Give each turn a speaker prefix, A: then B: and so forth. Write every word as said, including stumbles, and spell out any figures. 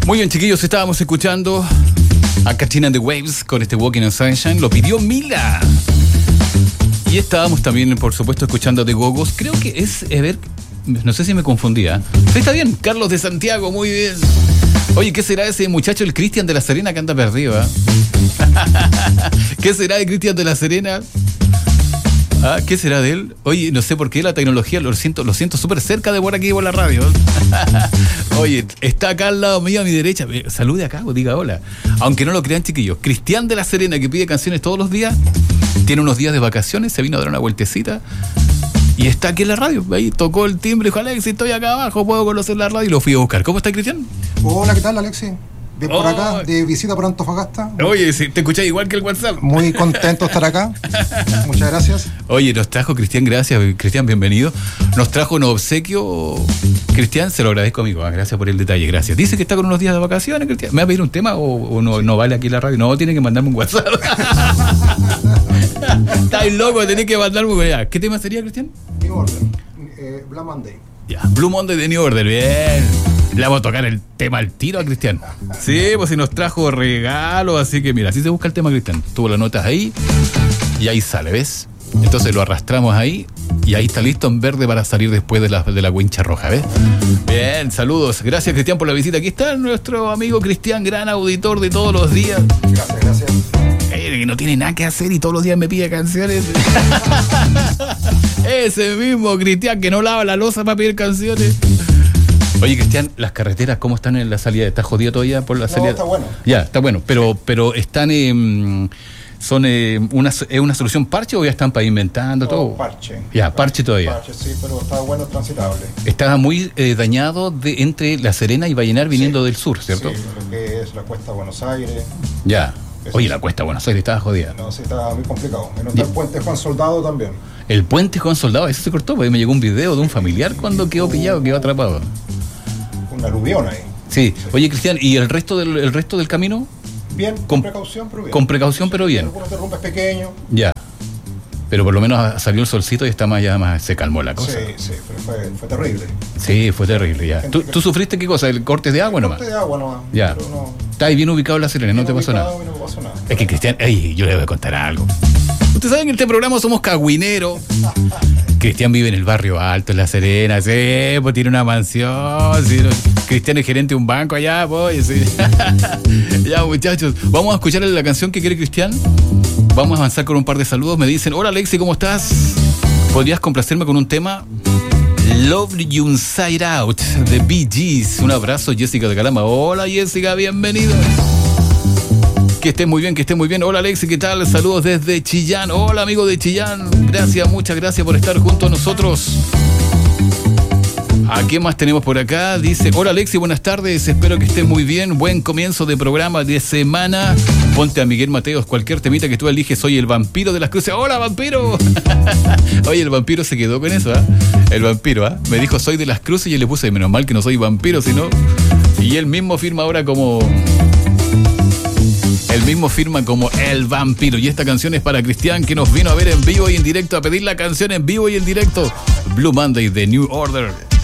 A: Muy bien, chiquillos, estábamos escuchando a Katrina and the Waves con este Walking on Sunshine. Lo pidió Mila. Y estábamos también, por supuesto, escuchando The Go-Go's. Creo que es, a ver, no sé si me confundía. Sí, está bien, Carlos de Santiago, muy bien. Oye, ¿qué será ese muchacho, el Cristian de la Serena, que anda perdido? ¿eh? ¿Qué será de Cristian de la Serena? Ah, ¿qué será de él? Oye, no sé por qué la tecnología lo siento, lo siento súper cerca de por aquí, por la radio. Oye, está acá al lado mío, a mi derecha. Salude acá, diga hola. Aunque no lo crean, chiquillos, Cristian de la Serena, que pide canciones todos los días, tiene unos días de vacaciones, se vino a dar una vueltecita y está aquí en la radio. Ahí tocó el timbre y dijo: Alexi, estoy acá abajo, puedo conocer la radio, y lo fui a buscar. ¿Cómo está, Cristian?
B: Hola, ¿qué tal, Alexi? De por
A: oh.
B: acá, de visita por Antofagasta.
A: Oye, sí, te escuché igual que el WhatsApp.
B: Muy contento de estar acá. Muchas gracias.
A: Oye, nos trajo Cristian, gracias, Cristian, bienvenido. Nos trajo un obsequio. Cristian, se lo agradezco, amigo. Gracias por el detalle, gracias. Dice que está con unos días de vacaciones, Cristian. ¿Me va a pedir un tema o, o no, no vale aquí en la radio? No, tiene que mandarme un WhatsApp. Estáis loco, tenés que mandarme un WhatsApp. ¿Qué tema sería, Cristian?
B: New Order, eh, Blue Monday.
A: Ya, Blue Monday de New Order, bien. Le vamos a tocar el tema al tiro a Cristian. Sí, pues si nos trajo regalo, así que mira, así se busca el tema, Cristian. Tuvo las notas ahí y ahí sale, ¿ves? Entonces lo arrastramos ahí y ahí está listo en verde para salir después de la, de la wincha roja, ¿ves? Bien, saludos. Gracias, Cristian, por la visita. Aquí está nuestro amigo Cristian, gran auditor de todos los días.
B: Gracias, gracias.
A: Eh, que no tiene nada que hacer y todos los días me pide canciones. Ese mismo Cristian que no lava la loza para pedir canciones. Oye, Cristian, las carreteras, ¿cómo están en la salida? ¿Está jodido todavía por la salida?
B: No, está bueno.
A: Ya, está bueno, pero, pero están, eh, son eh, una, ¿es una solución parche o ya están pavimentando
B: no,
A: todo?
B: Parche.
A: Ya, parche todavía.
B: Parche, sí, pero está bueno, transitable.
A: Está muy eh, dañado de, entre La Serena y Vallenar viniendo sí, del sur, ¿cierto?
B: Sí, lo que es la Cuesta Buenos Aires.
A: Ya. Oye, la Cuesta Buenos Aires estaba jodida.
B: No, sí, está muy complicado. Y no está el puente Juan Soldado también.
A: El puente Juan Soldado, eso se cortó, porque me llegó un video de un familiar cuando quedó pillado, quedó atrapado.
B: Un aluvión ahí.
A: Sí. sí. Oye, Cristian, ¿y el resto del el resto del camino?
B: Bien, con, con precaución, pero bien.
A: Con precaución, pero bien.
B: Algunos derrumbes pequeños.
A: Ya. Pero por lo menos salió el solcito y está más, ya más se calmó la cosa.
B: Sí, sí, pero fue, fue terrible.
A: Sí, fue terrible, ya. ¿Tú, que... ¿Tú sufriste qué cosa? ¿El corte de agua
B: el
A: nomás?
B: corte de agua nomás.
A: Ya.
B: Pero no...
A: Está ahí bien ubicado en La Serena, no te pasó nada.
B: No pasó nada.
A: Es que Cristian, ey, yo le voy a contar algo. Ustedes saben que en este programa somos cagüineros. Cristian vive en el barrio alto, en La Serena, sí, pues tiene una mansión, sí, no, Cristian es gerente de un banco allá, pues, sí. Ya, muchachos, vamos a escuchar la canción que quiere Cristian. Vamos a avanzar con un par de saludos. Me dicen: hola Alexi, ¿cómo estás? ¿Podrías complacerme con un tema? Love You Inside Out de Bee Gees. Un abrazo, Jessica de Calama. Hola Jessica, bienvenida. Que esté muy bien, que esté muy bien. Hola Alexi, ¿qué tal? Saludos desde Chillán. Hola amigo de Chillán. Gracias, muchas gracias por estar junto a nosotros. ¿A quién más tenemos por acá? Dice: hola Alexi, buenas tardes. Espero que esté muy bien. Buen comienzo de programa de semana. Ponte a Miguel Mateos, cualquier temita que tú eliges. Soy el vampiro de las cruces. ¡Hola, vampiro! Oye, el vampiro se quedó con eso, ¿ah? ¿eh? El vampiro, ¿ah? ¿eh? Me dijo: soy de las cruces, y yo le puse: menos mal que no soy vampiro, sino... Y él mismo firma ahora como... Él mismo firma como el vampiro. Y esta canción es para Cristian, que nos vino a ver en vivo y en directo, a pedir la canción en vivo y en directo. Blue Monday de New Order.